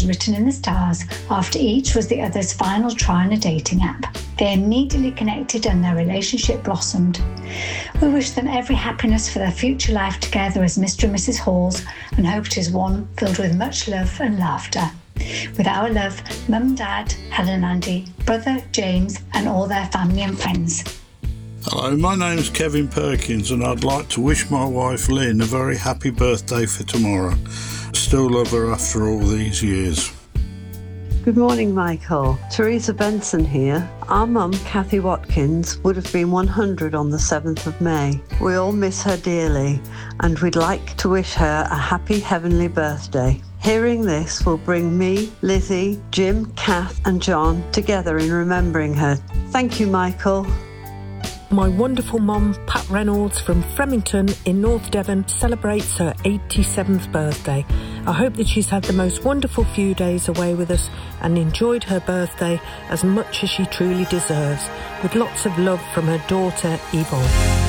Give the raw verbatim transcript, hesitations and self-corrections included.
written in the stars after each was the other's final try on a dating app. They immediately connected and their relationship blossomed. We wish them every happiness for their future life together as Mister and Missus Halls and hope it is one filled with much love and laughter. With our love, Mum, Dad, Helen and Andy, brother James and all their family and friends. Hello, my name's Kevin Perkins and I'd like to wish my wife Lynn a very happy birthday for tomorrow. Still love her after all these years. Good morning, Michael. Teresa Benson here. Our mum, Kathy Watkins, would have been one hundred on the seventh of May. We all miss her dearly and we'd like to wish her a happy heavenly birthday. Hearing this will bring me, Lizzie, Jim, Kath and John together in remembering her. Thank you, Michael. My wonderful mum, Pat Reynolds from Fremington in North Devon, celebrates her eighty-seventh birthday. I hope that she's had the most wonderful few days away with us and enjoyed her birthday as much as she truly deserves, with lots of love from her daughter, Yvonne.